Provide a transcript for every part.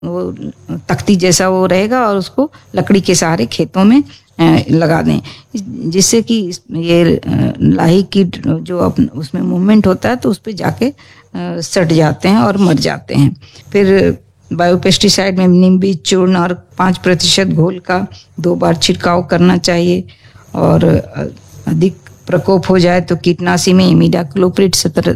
वो तख्ती जैसा वो रहेगा और उसको लकड़ी के सहारे खेतों में लगा दें, जिससे कि ये लाही कीट जो उसमें मूवमेंट होता है तो उस पर जाके सट जाते हैं और मर जाते हैं। फिर बायोपेस्टिसाइड में नीम बीज चूर्ण और 5% घोल का 2 बार छिड़काव करना चाहिए। और अधिक प्रकोप हो जाए तो कीटनाशी में इमिडाक्लोप्रिड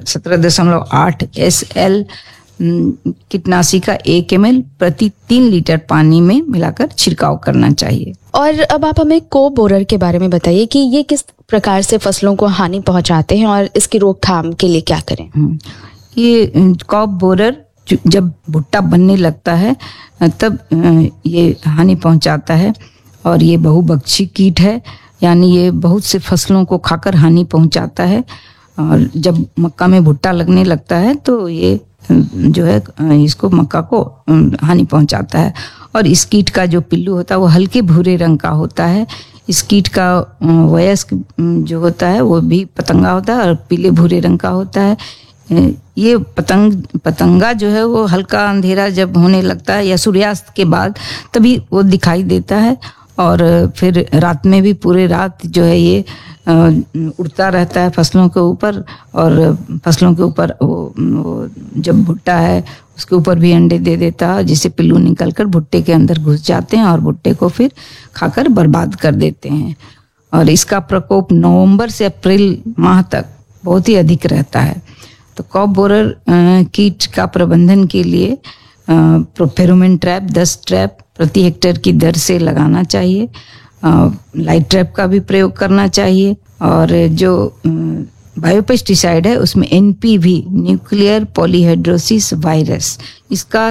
17.8 SL कीटनाशी का 1 ml प्रति 3 लीटर पानी में मिलाकर छिड़काव करना चाहिए। और अब आप हमें कोब बोरर के बारे में बताइए कि ये किस प्रकार से फसलों को हानि पहुंचाते हैं और इसकी रोकथाम के लिए क्या करें। ये कोब बोरर जब भुट्टा बनने लगता है तब ये हानि पहुंचाता है और ये बहुभक्षी कीट है, यानी ये बहुत से फसलों को खाकर हानि पहुंचाता है। और जब मक्का में भुट्टा लगने लगता है तो ये जो है इसको मक्का को हानि पहुंचाता है। और इस कीट का जो पिल्लू होता है वो हल्के भूरे रंग का होता है। इस कीट का वयस्क जो होता है वो भी पतंगा होता है और पीले भूरे रंग का होता है। ये पतंगा जो है वो हल्का अंधेरा जब होने लगता है या सूर्यास्त के बाद तभी वो दिखाई देता है और फिर रात में भी पूरे रात जो है ये उड़ता रहता है फसलों के ऊपर और फसलों के ऊपर वो जब भुट्टा है उसके ऊपर भी अंडे दे देता है, जिससे पिल्लू निकलकर भुट्टे के अंदर घुस जाते हैं और भुट्टे को फिर खाकर बर्बाद कर देते हैं। और इसका प्रकोप नवंबर से अप्रैल माह तक बहुत ही अधिक रहता है। तो कोब बोरर कीट का प्रबंधन के लिए फेरोमोन ट्रैप 10 ट्रैप प्रति हेक्टेयर की दर से लगाना चाहिए। लाइट ट्रैप का भी प्रयोग करना चाहिए। और जो बायोपेस्टिसाइड है उसमें NPV न्यूक्लियर पॉलीहाइड्रोसिस वायरस, इसका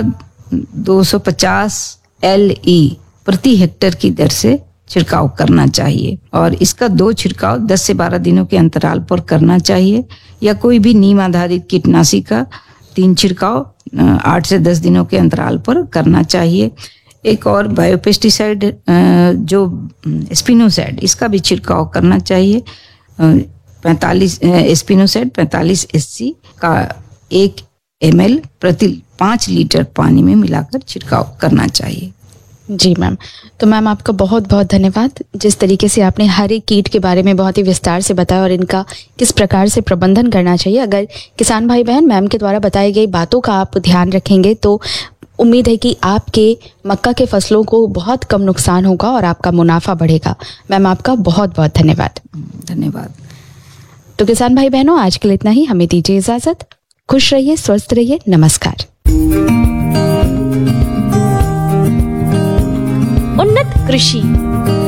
250 LE प्रति हेक्टेयर की दर से छिड़काव करना चाहिए। और इसका 2 छिड़काव 10 से 12 दिनों के अंतराल पर करना चाहिए। या कोई भी नीम आधारित कीटनाशी का 3 छिड़काव 8 से 10 दिनों के अंतराल पर करना चाहिए। एक और बायोपेस्टिसाइड जो स्पिनोसाइड, इसका भी छिड़काव करना चाहिए। 45 स्पिनोसाइड 45 SC का 1 ml प्रति 5 लीटर पानी में मिलाकर छिड़काव करना चाहिए। जी मैम, तो मैम आपका बहुत बहुत धन्यवाद। जिस तरीके से आपने हर एक कीट के बारे में बहुत ही विस्तार से बताया और इनका किस प्रकार से प्रबंधन करना चाहिए, अगर किसान भाई बहन मैम के द्वारा बताई गई बातों का आप ध्यान रखेंगे तो उम्मीद है कि आपके मक्का के फसलों को बहुत कम नुकसान होगा और आपका मुनाफा बढ़ेगा। मैम आपका बहुत बहुत धन्यवाद। धन्यवाद। तो किसान भाई बहनों, आज के लिए इतना ही। हमें दीजिए इजाजत। खुश रहिए, स्वस्थ रहिए। नमस्कार। उन्नत कृषि।